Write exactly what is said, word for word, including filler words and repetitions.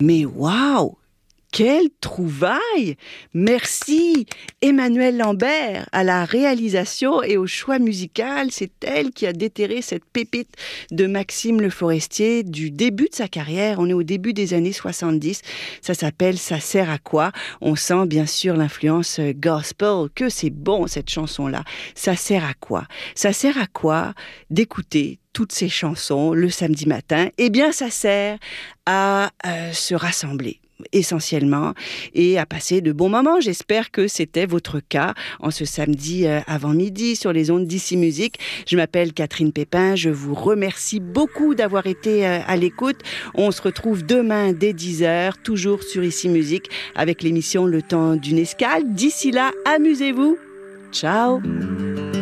Mais waouh! Quelle trouvaille! Merci Emmanuelle Lambert à la réalisation et au choix musical. C'est elle qui a déterré cette pépite de Maxime Le Forestier du début de sa carrière. On est au début des années soixante-dix. Ça s'appelle « Ça sert à quoi ?» On sent bien sûr l'influence gospel. Que c'est bon cette chanson-là. Ça sert à quoi? Ça sert à quoi d'écouter toutes ces chansons le samedi matin? Eh bien, ça sert à euh, se rassembler essentiellement et à passer de bons moments. J'espère que c'était votre cas en ce samedi euh, avant-midi sur les ondes d'Ici Musique. Je m'appelle Catherine Pépin. Je vous remercie beaucoup d'avoir été euh, à l'écoute. On se retrouve demain dès dix heures, toujours sur Ici Musique avec l'émission Le Temps d'une escale. D'ici là, amusez-vous. Ciao.